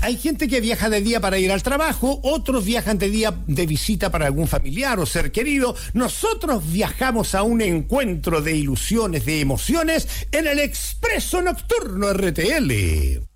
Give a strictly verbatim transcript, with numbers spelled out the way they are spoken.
Hay gente que viaja de día para ir al trabajo, otros viajan de día de visita para algún familiar o ser querido. Nosotros viajamos a un encuentro de ilusiones, de emociones, en el Expreso Nocturno R T L.